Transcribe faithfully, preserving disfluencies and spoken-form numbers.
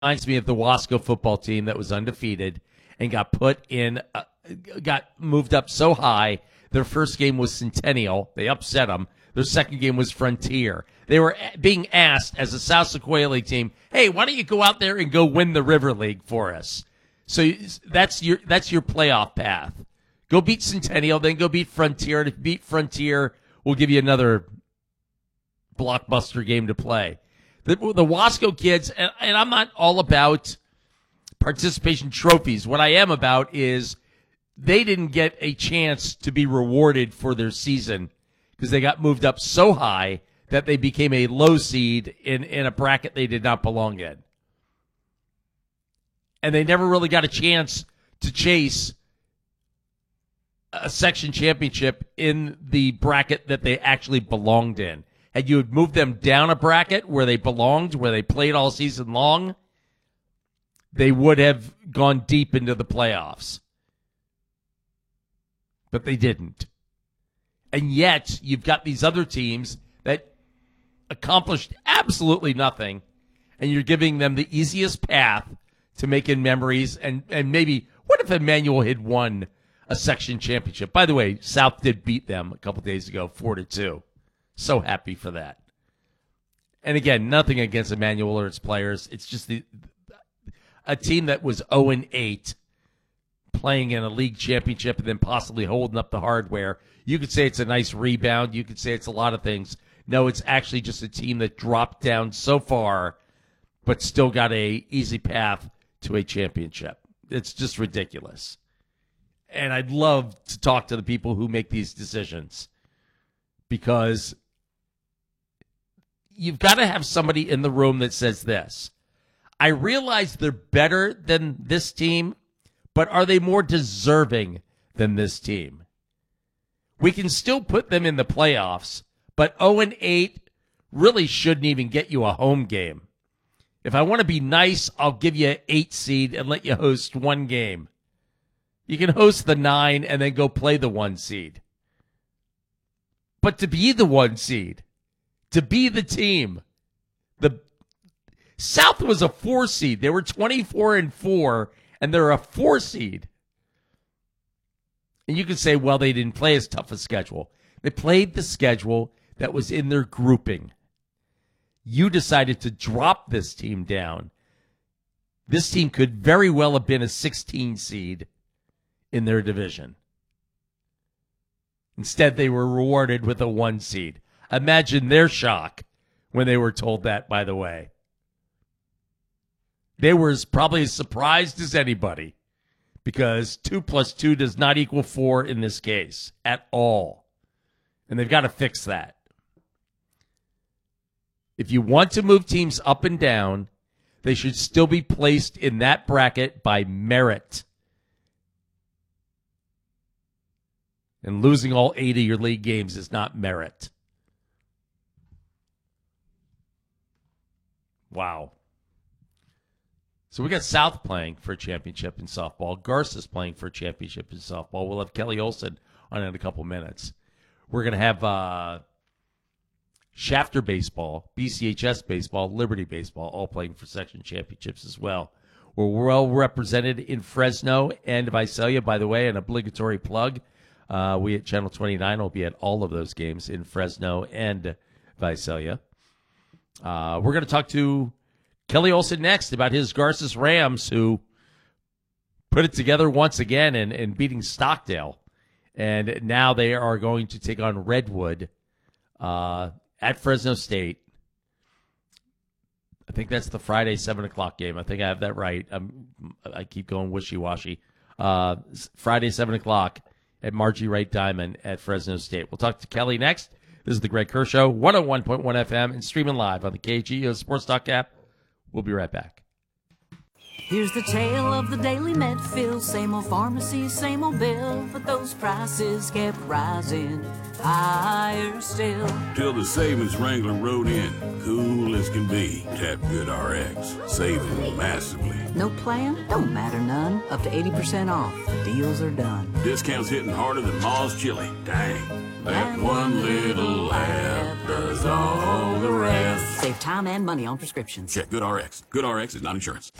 reminds me of the Wasco football team that was undefeated and got put in, uh, got moved up so high. Their first game was Centennial. They upset them. Their second game was Frontier. They were being asked as a South Sequoia League team, hey, why don't you go out there and go win the River League for us? So that's your that's your playoff path. Go beat Centennial, then go beat Frontier. And if you beat Frontier, we'll give you another blockbuster game to play. The, the Wasco kids, and, and I'm not all about participation trophies. What I am about is they didn't get a chance to be rewarded for their season because they got moved up so high that they became a low seed in, in a bracket they did not belong in. And they never really got a chance to chase a section championship in the bracket that they actually belonged in. Had you had moved them down a bracket where they belonged, where they played all season long, they would have gone deep into the playoffs. But they didn't. And yet, you've got these other teams that accomplished absolutely nothing, and you're giving them the easiest path to making memories. And, and maybe, what if Emmanuel had won a section championship? By the way, South did beat them a couple days ago, four to two. So happy for that. And again, nothing against Emmanuel or its players. It's just the a team that was oh and eight playing in a league championship and then possibly holding up the hardware. You could say it's a nice rebound. You could say it's a lot of things. No, it's actually just a team that dropped down so far but still got a easy path to a championship. It's just ridiculous. And I'd love to talk to the people who make these decisions, because you've got to have somebody in the room that says this: I realize they're better than this team, but are they more deserving than this team? We can still put them in the playoffs, but oh and eight really shouldn't even get you a home game. If I want to be nice, I'll give you an eight seed and let you host one game. You can host the nine and then go play the one seed. But to be the one seed, to be the team, the South was a four seed. They were twenty-four and four, and they're a four seed. And you could say, well, they didn't play as tough a schedule. They played the schedule that was in their grouping. You decided to drop this team down. This team could very well have been a sixteen seed in their division. Instead, they were rewarded with a one seed. Imagine their shock when they were told that, by the way. They were as, probably as surprised as anybody, because two plus two does not equal four in this case at all. And they've got to fix that. If you want to move teams up and down, they should still be placed in that bracket by merit. And losing all eight of your league games is not merit. Wow. So we got South playing for a championship in softball. Garces playing for a championship in softball. We'll have Kelly Olson on in a couple minutes. We're going to have uh, Shafter baseball, B C H S baseball, Liberty baseball, all playing for section championships as well. We're well represented in Fresno and Visalia. By the way, an obligatory plug. Uh, we at Channel twenty-nine will be at all of those games in Fresno and Visalia. Uh, we're going to talk to Kelly Olson next about his Garces Rams, who put it together once again in, in beating Stockdale. And now they are going to take on Redwood uh, at Fresno State. I think that's the Friday seven o'clock game. I think I have that right. I'm, I keep going wishy-washy. Uh, Friday seven o'clock at Margie Wright Diamond at Fresno State. We'll talk to Kelly next. This is the Greg Kerr Show, one oh one point one F M, and streaming live on the K G O Sports Talk app. We'll be right back. Here's the tale of the daily med fill. Same old pharmacy, same old bill, but those prices kept rising higher still. Till the savings wrangler rode in, cool as can be. Tap GoodRx, saving massively. No plan? Don't matter none. Up to eighty percent off. The deals are done. Discounts hitting harder than Ma's chili. Dang. That one little app does all the rest. Save time and money on prescriptions. Check GoodRx. GoodRx is not insurance.